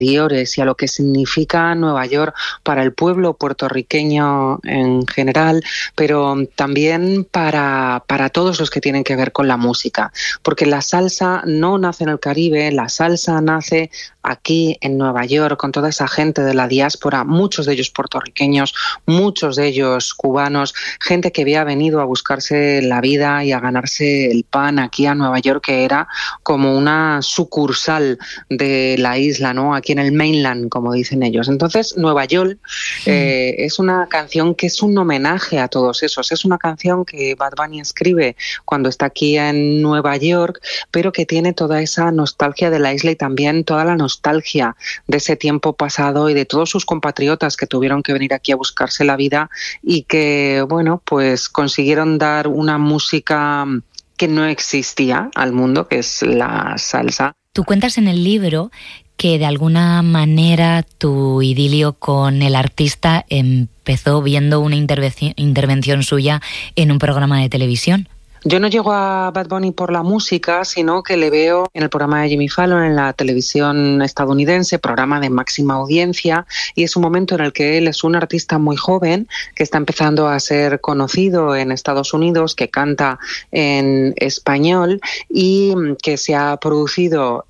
y a lo que significa Nueva York para el pueblo puertorriqueño en general, pero también para todos los que tienen que ver con la música, porque la salsa no nace en el Caribe, la salsa nace aquí en Nueva York con toda esa gente de la diáspora, muchos de ellos puertorriqueños, muchos de ellos cubanos, gente que había venido a buscarse la vida y a ganarse el pan aquí a Nueva York, que era como una sucursal de la isla, ¿no? Aquí en el mainland, como dicen ellos. Entonces, Nueva York es una canción que es un homenaje a todos esos. Es una canción que Bad Bunny escribe cuando está aquí en Nueva York, pero que tiene toda esa nostalgia de la isla y también toda la nostalgia de ese tiempo pasado y de todos sus compatriotas que tuvieron que venir aquí a buscarse la vida y que, bueno, pues consiguieron dar una música que no existía al mundo, que es la salsa. Tú cuentas en el libro que de alguna manera tu idilio con el artista empezó viendo una intervención suya en un programa de televisión. Yo no llego a Bad Bunny por la música, sino que le veo en el programa de Jimmy Fallon, en la televisión estadounidense, programa de máxima audiencia, y es un momento en el que él es un artista muy joven, que está empezando a ser conocido en Estados Unidos, que canta en español y que se ha producido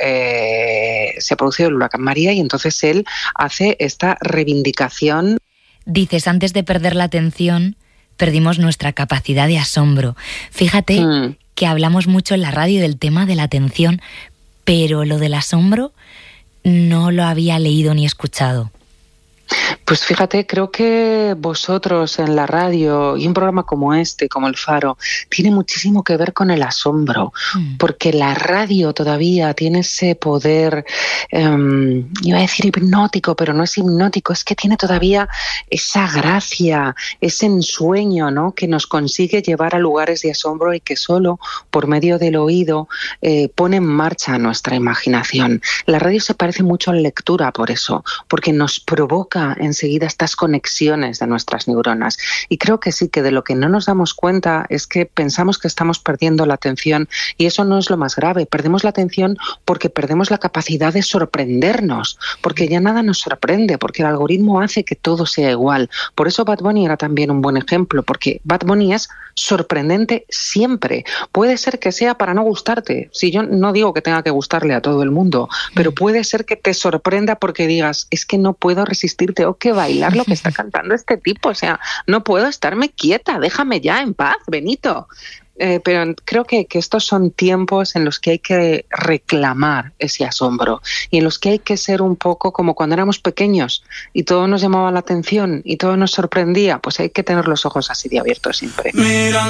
el huracán María, y entonces él hace esta reivindicación. Dices, antes de perder la atención, perdimos nuestra capacidad de asombro. Fíjate que hablamos mucho en la radio del tema de la atención, pero lo del asombro no lo había leído ni escuchado. Pues fíjate, creo que vosotros en la radio y un programa como este, como El Faro, tiene muchísimo que ver con el asombro, porque la radio todavía tiene ese poder, iba a decir hipnótico, pero no es hipnótico, es que tiene todavía esa gracia, ese ensueño, ¿no?, que nos consigue llevar a lugares de asombro y que solo por medio del oído pone en marcha nuestra imaginación. La radio se parece mucho a la lectura por eso, porque nos provoca enseguida estas conexiones de nuestras neuronas. Y creo que sí, que de lo que no nos damos cuenta es que pensamos que estamos perdiendo la atención, y eso no es lo más grave. Perdemos la atención porque perdemos la capacidad de sorprendernos, porque ya nada nos sorprende, porque el algoritmo hace que todo sea igual. Por eso Bad Bunny era también un buen ejemplo, porque Bad Bunny es sorprendente siempre. Puede ser que sea para no gustarte. Si yo no digo que tenga que gustarle a todo el mundo, pero puede ser que te sorprenda porque digas, es que no puedo resistir, tengo que bailar lo que está cantando este tipo, o sea, no puedo estarme quieta, déjame ya en paz, Benito. Pero creo que estos son tiempos en los que hay que reclamar ese asombro y en los que hay que ser un poco como cuando éramos pequeños y todo nos llamaba la atención y todo nos sorprendía, pues hay que tener los ojos así de abiertos siempre. Mira.